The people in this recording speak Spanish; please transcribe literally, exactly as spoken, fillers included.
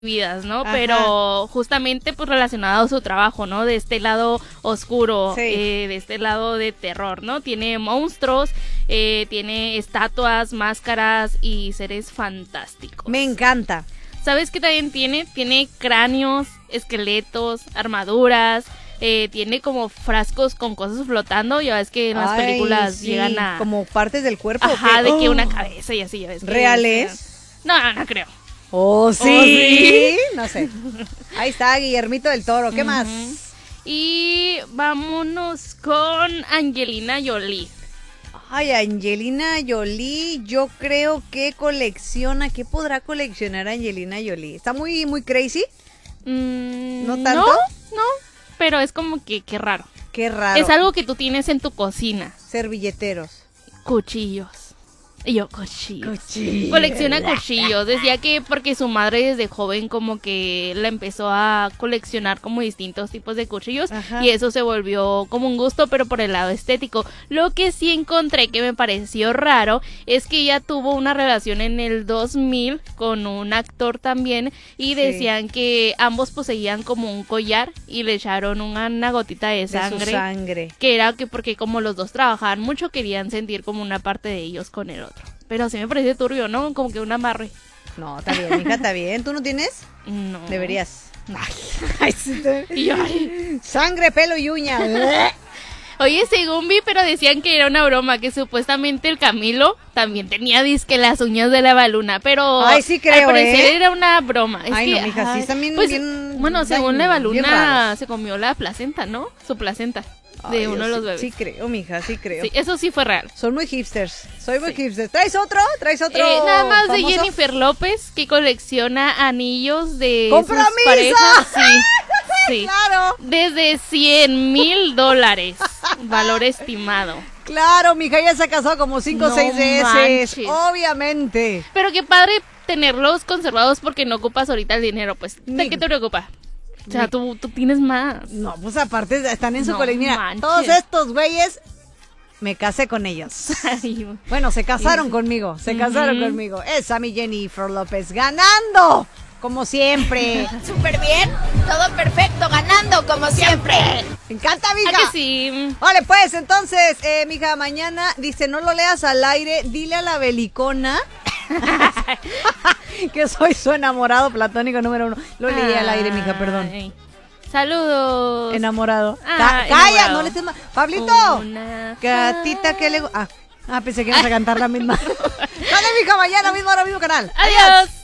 vidas, ¿no? Ajá. Pero justamente pues relacionado a su trabajo, ¿no? De este lado oscuro, Sí. eh, de este lado de terror, ¿no? Tiene monstruos, eh, tiene estatuas, máscaras y seres fantásticos. Me encanta. ¿Sabes qué también tiene? Tiene cráneos, esqueletos, armaduras, eh, tiene como frascos con cosas flotando. Ya ves que en las Ay, películas sí, llegan a... como partes del cuerpo. ¿o Ajá, qué? de que Oh. una cabeza y así, ya ves. que- ¿Reales? No, no, no creo. Oh, sí. ¿Oh, sí? No sé. Ahí está, Guillermito del Toro. ¿Qué más? Ujú. Y vámonos con Angelina Jolie. Ay, Angelina Jolie, yo creo que colecciona, ¿qué podrá coleccionar Angelina Jolie? ¿Está muy, muy crazy? Mm, ¿No tanto? No, no, pero es como que, qué raro. Qué raro. Es algo que tú tienes en tu cocina. Servilleteros. Cuchillos. Y yo, cuchillos. Cuchillos. Colecciona cuchillos. Decía que porque su madre desde joven como que la empezó a coleccionar como distintos tipos de cuchillos. Ajá. Y eso se volvió como un gusto, pero por el lado estético. Lo que sí encontré que me pareció raro es que ella tuvo una relación en el dos mil con un actor también. Y Sí. decían que ambos poseían como un collar y le echaron una, una gotita de De sangre. su sangre. Que era que porque como los dos trabajaban mucho querían sentir como una parte de ellos con el otro. Pero sí me parece turbio, ¿no? Como que un amarre. No, está bien, hija, está bien. ¿Tú no tienes? No. Deberías. Ay, sí, te- Y yo, ay. Sangre, pelo y uña. Oye, según vi, pero decían que era una broma, que supuestamente el Camilo también tenía disque las uñas de la baluna, pero Ay, sí creo, al parecer ¿eh? era una broma. Es Ay, que, no, mija, sí ay, están bien- pues, bien- bueno, según la bien baluna raros. se comió la placenta, ¿no? Su placenta de Ay, uno yo de los sí- bebés. Sí creo, mija, sí creo. Sí, eso sí fue real. Son muy hipsters. Soy muy Sí. hipster. ¿Traes otro? ¿Traes otro? Eh, nada más de famoso? Jennifer López, que colecciona anillos de ¡Compromiso! sus parejas. Sí, sí. Claro, Desde cien mil dólares, valor estimado. claro, mija, ya se ha casado como cinco o No seis veces. manches. Obviamente. Pero qué padre tenerlos conservados porque no ocupas ahorita el dinero, pues. ¿De Ni- qué te preocupa? O sea, ni- tú, tú tienes más. No, pues aparte están en su No colección. Mira, manches. todos estos güeyes me casé con ellos. Ay, Bueno, se casaron Sí. conmigo, se casaron Ujú. conmigo. Esa mi Jennifer López ganando, como siempre. Súper bien, todo perfecto, ganando como siempre. Me encanta, ¿a mija. que sí? Vale, pues entonces, eh, mija, mañana dice, no lo leas al aire, dile a la belicona que soy su enamorado platónico número uno. Lo leí al aire, mija, perdón. Ay. Saludos. Enamorado. Ah, Ca- calla, enamorado. no le estés mal. Pablito, Una gatita que le... gu- Ah, ah, pensé que ibas a cantar la misma. Dale, mija, mañana mismo, ahora mismo canal. Adiós.